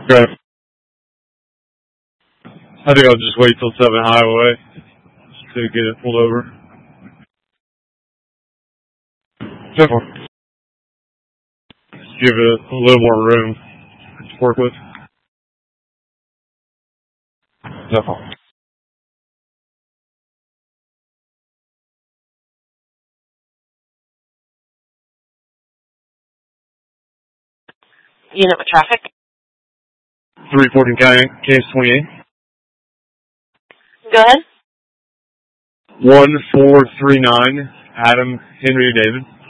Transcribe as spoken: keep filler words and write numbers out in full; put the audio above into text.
Okay. I think I'll just wait till seven Highway to get it pulled over. Definitely. Give it a little more room to work with. Definitely. Unit with traffic. three fourteen County, case twenty-eight. Go ahead. one four three nine, Adam Henry David.